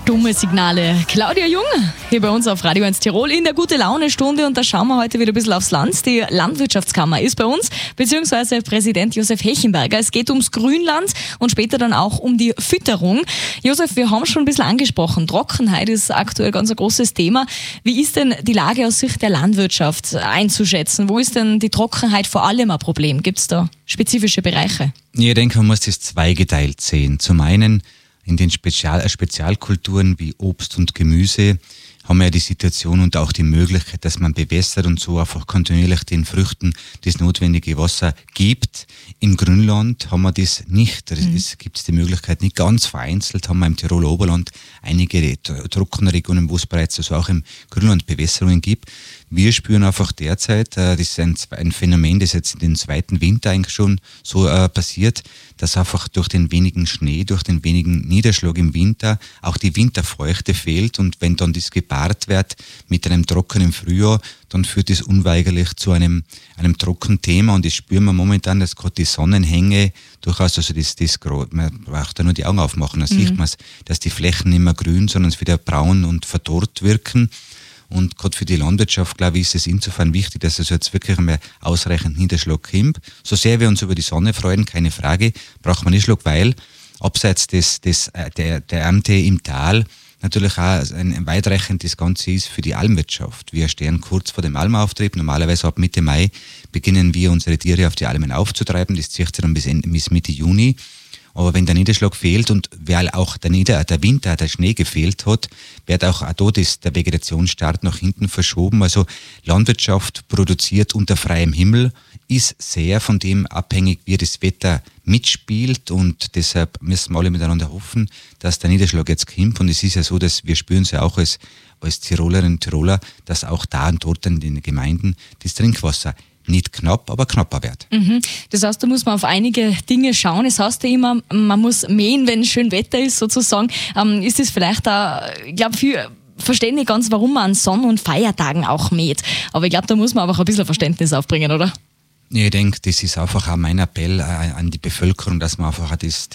Stumme Signale. Claudia Jung hier bei uns auf Radio 1 Tirol in der Gute-Laune-Stunde und da schauen wir heute wieder ein bisschen aufs Land. Die Landwirtschaftskammer ist bei uns, beziehungsweise Präsident Josef Hechenberger. Es geht ums Grünland und später dann auch um die Fütterung. Josef, wir haben schon ein bisschen angesprochen. Trockenheit ist aktuell ganz ein großes Thema. Wie ist denn die Lage aus Sicht der Landwirtschaft einzuschätzen? Wo ist denn die Trockenheit vor allem ein Problem? Gibt es da spezifische Bereiche? Ich denke, man muss das zweigeteilt sehen. Zum einen in den Spezialkulturen wie Obst und Gemüse haben wir ja die Situation und auch die Möglichkeit, dass man bewässert und so einfach kontinuierlich den Früchten das notwendige Wasser gibt. Im Grünland haben wir das nicht. Es gibt die Möglichkeit nicht. Ganz vereinzelt haben wir im Tiroler Oberland einige Trockenregionen, wo es bereits also auch im Grünland Bewässerungen gibt. Wir spüren einfach derzeit, das ist ein Phänomen, das jetzt in den zweiten Winter eigentlich schon so passiert, dass einfach durch den wenigen Schnee, durch den wenigen Niederschlag im Winter auch die Winterfeuchte fehlt und wenn dann das gepaart wird mit einem trockenen Frühjahr, dann führt das unweigerlich zu einem Trockenthema und das spüren wir momentan, dass gerade die Sonnenhänge durchaus, also das gerade, man braucht da nur die Augen aufmachen, dann sieht man es, dass die Flächen nicht mehr grün, sondern es wieder braun und verdorrt wirken. Und gerade für die Landwirtschaft, glaube ich, ist es insofern wichtig, dass es jetzt wirklich einmal ausreichend Niederschlag kommt. So sehr wir uns über die Sonne freuen, keine Frage, braucht man Niederschlag, weil abseits der Ernte im Tal natürlich auch ein weitreichendes Ganze ist für die Almwirtschaft. Wir stehen kurz vor dem Almauftrieb. Normalerweise ab Mitte Mai beginnen wir unsere Tiere auf die Almen aufzutreiben. Das zieht sich dann bis Mitte Juni. Aber wenn der Niederschlag fehlt und weil auch der Winter, der Schnee gefehlt hat, wird auch dort der Vegetationsstart nach hinten verschoben. Also Landwirtschaft produziert unter freiem Himmel, ist sehr von dem abhängig, wie das Wetter mitspielt und deshalb müssen wir alle miteinander hoffen, dass der Niederschlag jetzt kommt. Und es ist ja so, dass wir spüren es ja auch als Tirolerinnen und Tiroler, dass auch da und dort in den Gemeinden das Trinkwasser nicht knapp, aber knapper wird. Das heißt, da muss man auf einige Dinge schauen. Es heißt ja immer, man muss mähen, wenn schön Wetter ist, sozusagen. Ist das vielleicht da, ich glaube, viele verstehen nicht ganz, warum man an Sonn- und Feiertagen auch mäht. Aber ich glaube, da muss man einfach ein bisschen Verständnis aufbringen, oder? Ich denke, das ist einfach auch mein Appell an die Bevölkerung, dass man einfach das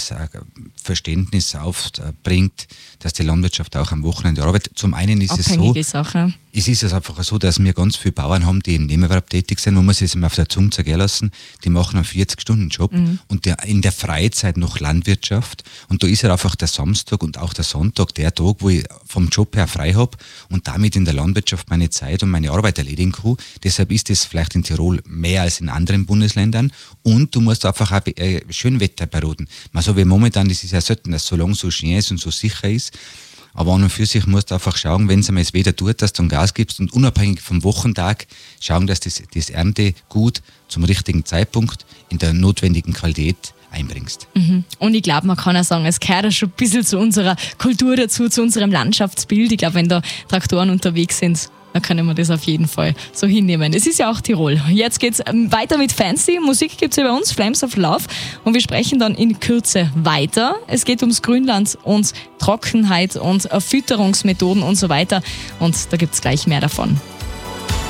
Verständnis aufbringt, dass die Landwirtschaft auch am Wochenende arbeitet. Zum einen ist Abhängige Sache. Es ist einfach so, dass wir ganz viele Bauern haben, die im Nebenerwerb tätig sind, wo man sich auf der Zunge zergehen lassen, die machen einen 40-Stunden-Job und in der Freizeit noch Landwirtschaft. Und da ist ja einfach der Samstag und auch der Sonntag der Tag, wo ich vom Job her frei habe und damit in der Landwirtschaft meine Zeit und meine Arbeit erledigen kann. Deshalb ist das vielleicht in Tirol mehr als in anderen Bundesländern und du musst einfach auch Schönwetterperioden. So wie momentan, das ist ja selten, dass so lang so schön ist und so sicher ist. Aber an und für sich musst du einfach schauen, wenn es einmal das Wetter tut, dass du dann Gas gibst und unabhängig vom Wochentag schauen, dass das Erntegut zum richtigen Zeitpunkt in der notwendigen Qualität einbringst. Und ich glaube, man kann auch sagen, es gehört ja schon ein bisschen zu unserer Kultur dazu, zu unserem Landschaftsbild. Ich glaube, wenn da Traktoren unterwegs sind, dann können wir das auf jeden Fall so hinnehmen. Es ist ja auch Tirol. Jetzt geht's weiter mit Fancy. Musik gibt's ja bei uns, Flames of Love. Und wir sprechen dann in Kürze weiter. Es geht ums Grünland und Trockenheit und Fütterungsmethoden und so weiter. Und da gibt's gleich mehr davon.